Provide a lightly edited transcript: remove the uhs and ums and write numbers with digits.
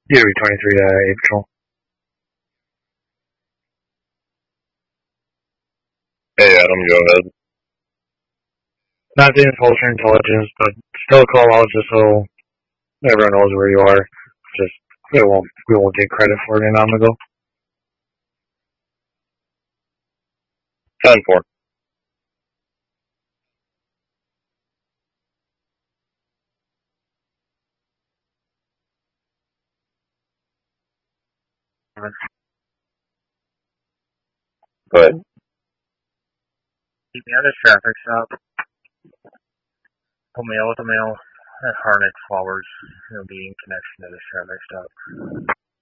DOE 23 8 Patrol. Hey, Adam, go ahead. Not doing culture intelligence, but still call out just so everyone knows where you are. Just we won't take credit for it in on the go. 10-4. Go ahead. Keep me on this traffic stop. Put me out with the mail at Harnick Flowers. It'll be in connection to this traffic stop.